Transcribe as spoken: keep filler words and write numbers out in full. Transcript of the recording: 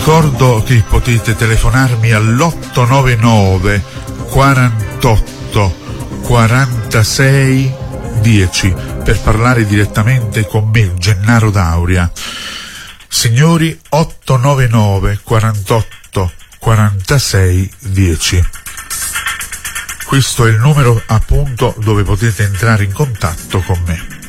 Ricordo che potete telefonarmi all'otto nove nove quarantotto quarantasei dieci per parlare direttamente con me, Gennaro D'Auria. Signori, otto nove nove quarantotto quarantasei dieci. Questo è il numero appunto dove potete entrare in contatto con me.